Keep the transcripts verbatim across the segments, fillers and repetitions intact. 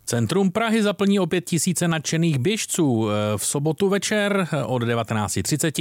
Centrum Prahy zaplní opět tisíce nadšených běžců. V sobotu večer od devatenáct třicet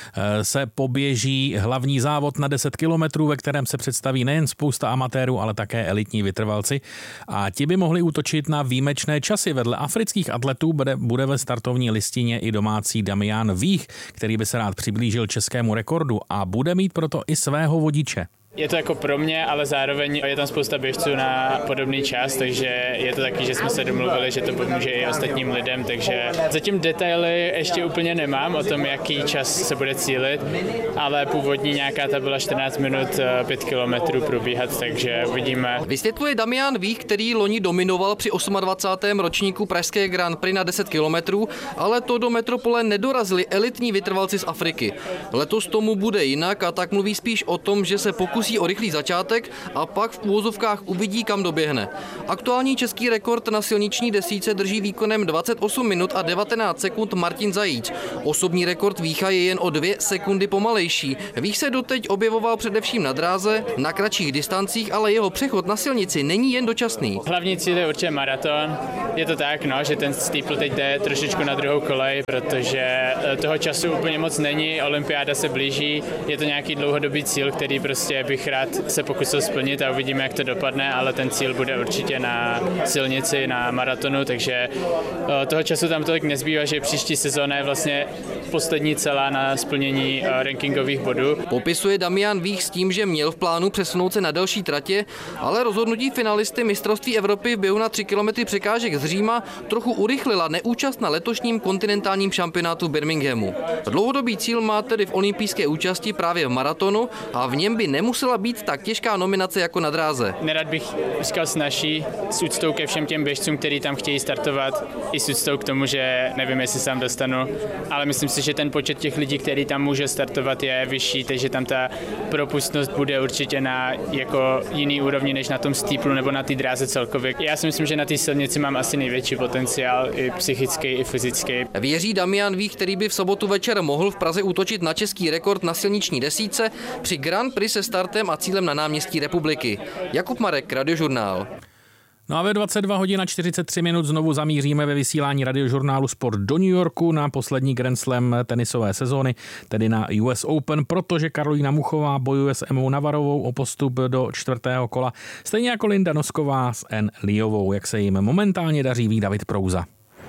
se poběží hlavní závod na deset kilometrů, ve kterém se představí nejen spousta amatérů, ale také elitní vytrvalci. A ti by mohli útočit na výjimečné časy. Vedle afrických atletů bude, bude ve startovní listině i domácí Damian Vích, který by se rád přiblížil českému rekordu a bude mít proto i svého vodiče. Je to jako pro mě, ale zároveň je tam spousta běžců na podobný čas, takže je to taky, že jsme se domluvili, že to pomůže i ostatním lidem, takže zatím detaily ještě úplně nemám o tom, jaký čas se bude cílit, ale původní nějaká ta byla čtrnáct minut pět kilometrů probíhat, takže uvidíme. Vysvětluje Damian Vích, který loni dominoval při dvacátém osmém ročníku pražské Grand Prix na deset kilometrů, ale to do metropole nedorazili elitní vytrvalci z Afriky. Letos tomu bude jinak a tak mluví spíš o tom, že se pokusí o rychlý začátek a pak v úvozovkách uvidí, kam doběhne. Aktuální český rekord na silniční desítce drží výkonem dvacet osm minut a devatenáct sekund Martin Zajíc. Osobní rekord Vícha je jen o dvě sekundy pomalejší. Vích se doteď objevoval především na dráze, na kratších distancích, ale jeho přechod na silnici není jen dočasný. Hlavní cíl je určitě maraton. Je to tak, no, že ten steeple teď jde trošičku na druhou kolej, protože toho času úplně moc není, olympiáda se blíží, je to nějaký dlouhodobý cíl, který prostě bych rád se pokusil splnit a uvidíme, jak to dopadne, ale ten cíl bude určitě na silnici, na maratonu, takže toho času tam tolik nezbývá, že příští sezóna je vlastně poslední celá na splnění rankingových bodů. Popisuje Damian Vích s tím, že měl v plánu přesunout se na delší tratě, ale rozhodnutí finalisty mistrovství Evropy v běhu na tři kilometry překážek z Říma trochu urychlila neúčast na letošním kontinentálním šampionátu Birminghamu. Dlouhodobý cíl má tedy v olympijské účasti právě v maratonu a v něm by nemusela být tak těžká nominace jako na dráze. Nerad bych říkal snaží s úctou ke všem těm běžcům, kteří tam chtějí startovat, i s úctou k tomu, že nevím, jestli sám dostanu, ale myslím si, že ten počet těch lidí, který tam může startovat, je vyšší, takže tam ta propustnost bude určitě na jako jiný úrovni než na tom steeplu nebo na té dráze celkově. Já si myslím, že na té silnici mám asi největší potenciál, i psychický, i fyzický. Věří Damian Vích, který by v sobotu večer mohl v Praze útočit na český rekord na silniční desítce při Grand Prix se startem a cílem na náměstí Republiky. Jakub Marek, Radiožurnál. No a ve dvacet dva hodin a čtyřicet tři minut znovu zamíříme ve vysílání Radiožurnálu Sport do New Yorku na poslední Grand Slam tenisové sezóny, tedy na U S Open, protože Karolína Muchová bojuje s Emou Navarovou o postup do čtvrtého kola, stejně jako Linda Nosková s N. Liovou, jak se jim momentálně daří, ví David Prouza.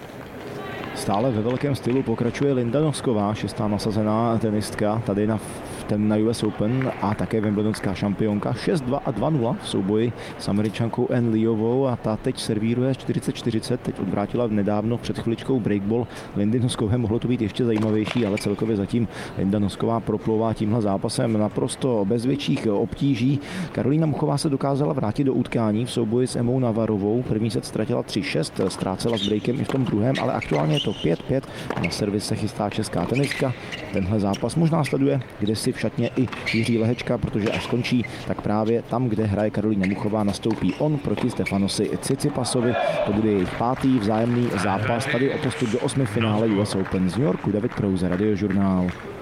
Stále ve velkém stylu pokračuje Linda Nosková, šestá nasazená tenistka tady na, ten na U S Open a také wimbledonská šampionka. šest dva a dva nula v souboji s Američankou N. Liovou a ta teď servíruje čtyřicet čtyřicet, teď odvrátila nedávno před chviličkou breakball Lindy Noskové, mohlo to být ještě zajímavější, ale celkově zatím Linda Nosková proplouvá tímhle zápasem naprosto bez větších obtíží. Karolína Muchová se dokázala vrátit do utkání v souboji s Emou Navarovou. První set ztratila tři šest, ztrácela s breakem i v tom druhém, ale aktuálně je to pět pět. Na servis se chystá česká tenistka. Tenhle zápas možná sleduje kdesi v šatně i Jiří Lehečka, protože až skončí, tak právě tam, kde hraje Karolína Muchová, nastoupí on proti Stefanosi Tsitsipasovi. To bude jejich pátý vzájemný zápas tady o postup do osmifinále U S Open z New Yorku. David Prouze, Radiožurnál.